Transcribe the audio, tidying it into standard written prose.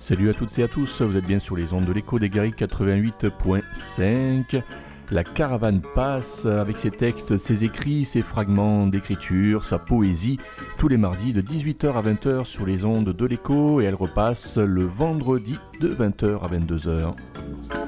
Salut à toutes et à tous, vous êtes bien sur les ondes de l'écho des Garrigues 88.5. La caravane passe avec ses textes, ses écrits, ses fragments d'écriture, sa poésie, tous les mardis de 18h à 20h sur les ondes de l'écho, et elle repasse le vendredi de 20h à 22h.